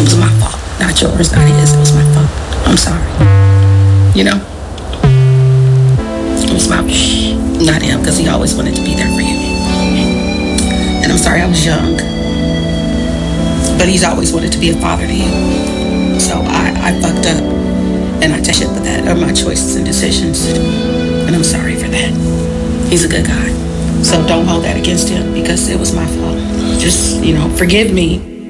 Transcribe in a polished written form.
It was my fault, not yours, not his. It was my fault. I'm sorry. You know? It was my fault, not him, because he always wanted to be there for you. And I'm sorry I was young, but he's always wanted to be a father to you. So I fucked up, and I take shit for that, or my choices and decisions. And I'm sorry for that. He's a good guy. So don't hold that against him, because it was my fault. Just, forgive me.